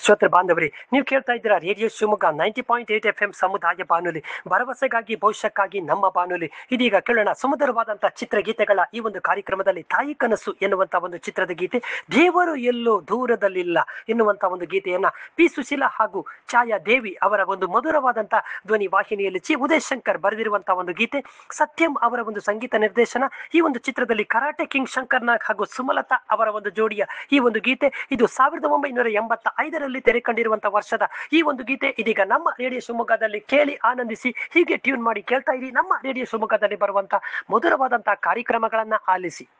ಶ್ರೋತೃ ಬಾಂಧವರೇ, ನೀವು ಕೇಳ್ತಾ ಇದ್ದೀರಾ ರೇಡಿಯೋ ಶಿವಮೊಗ್ಗ 90.8 FM ಸಮುದಾಯ ಬಾನುಲಿ, ಭರವಸೆಗಾಗಿ ಭವಿಷ್ಯಕ್ಕಾಗಿ ನಮ್ಮ ಬಾನುಲಿ. ಇದೀಗ ಕೇಳೋಣ ಸುಮಧುರವಾದಂತಹ ಚಿತ್ರಗೀತೆಗಳ ಈ ಒಂದು ಕಾರ್ಯಕ್ರಮದಲ್ಲಿ ತಾಯಿ ಕನಸು ಎನ್ನುವಂತ ಒಂದು ಚಿತ್ರದ ಗೀತೆ, ದೇವರು ಎಲ್ಲೋ ದೂರದಲ್ಲಿಲ್ಲ ಎನ್ನುವಂತ ಒಂದು ಗೀತೆಯನ್ನ ಪಿ ಸುಶೀಲಾ ಹಾಗೂ ಛಾಯಾ ದೇವಿ ಅವರ ಒಂದು ಮಧುರವಾದಂತಹ ಧ್ವನಿ ವಾಹಿನಿಯಲ್ಲಿ ಉದಯ್ ಶಂಕರ್ ಬರೆದಿರುವಂತಹ ಒಂದು ಗೀತೆ, ಸತ್ಯಂ ಅವರ ಒಂದು ಸಂಗೀತ ನಿರ್ದೇಶನ. ಈ ಒಂದು ಚಿತ್ರದಲ್ಲಿ ಕರಾಟೆ ಕಿಂಗ್ ಶಂಕರ್ ನಾಗ್ ಹಾಗೂ ಸುಮಲತಾ ಅವರ ಒಂದು ಜೋಡಿಯ ಈ ಒಂದು ಗೀತೆ, ಇದು 1985ರಲ್ಲಿ ತೆರೆ ಕಂಡಿರುವಂತಹ ವರ್ಷದ ಈ ಒಂದು ಗೀತೆ ಇದೀಗ ನಮ್ಮ ರೇಡಿಯೋ ಶಿವಮೊಗ್ಗದಲ್ಲಿ ಕೇಳಿ ಆನಂದಿಸಿ. ಹೀಗೆ ಟ್ಯೂನ್ ಮಾಡಿ ಕೇಳ್ತಾ ಇರಿ ನಮ್ಮ ರೇಡಿಯೋ ಶಿವಮೊಗ್ಗದಲ್ಲಿ ಬರುವಂತಹ ಮಧುರವಾದಂತಹ ಕಾರ್ಯಕ್ರಮಗಳನ್ನ ಆಲಿಸಿ.